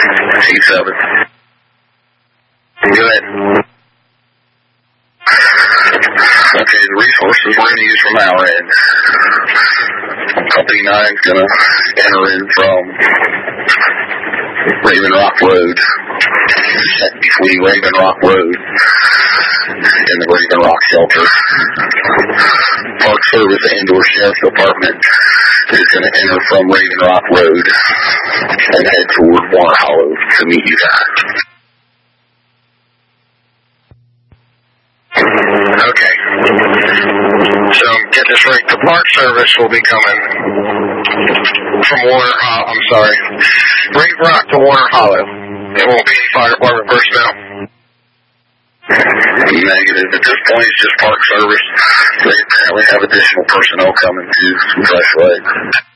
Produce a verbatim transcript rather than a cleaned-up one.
C seven. Go ahead. Okay, the resources we're going to use from our end. Company nine is going to enter in from Raven Rock Road, between Raven Rock Road and the Raven Rock Shelter. Park Service and or Sheriff's Department is going to enter from Raven Rock Road and head toward Water Hollow to meet you guys. Okay. So, get this right. The Park Service will be coming from Water Hollow. I'm sorry. Raven Rock to Water Hollow. It won't be any fire department personnel. Negative. At this point, it's just Park Service. They apparently have additional personnel coming to Fresh Lake.